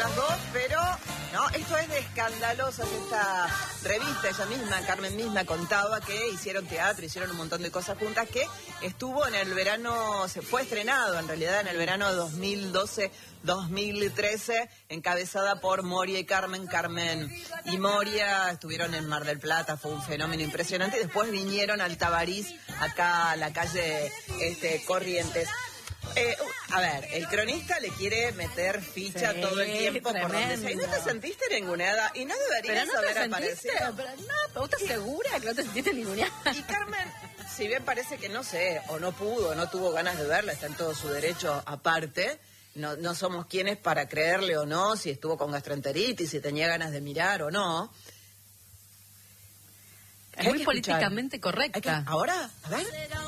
las dos, pero no, esto es de Escandalosas, esta revista. Ella misma, Carmen misma, contaba que hicieron teatro, hicieron un montón de cosas juntas, que estuvo en el verano, se fue estrenado en realidad en el verano 2012-2013, encabezada por Moria y Carmen. Carmen y Moria estuvieron en Mar del Plata, fue un fenómeno impresionante, y después vinieron al Tabarís, acá a la calle Corrientes. A ver, el cronista le quiere meter ficha todo el tiempo por donde sea. ¿Y no te sentiste ninguneada? ¿Y no deberías haber aparecido? Pero ¿vos estás segura que no te sentiste ninguneada? Y Carmen, si bien parece que no sé, o no pudo, no tuvo ganas de verla, está en todo su derecho aparte, no somos quienes para creerle o no, si estuvo con gastroenteritis, si tenía ganas de mirar o no. Es muy políticamente correcta. ¿Ahora? A ver.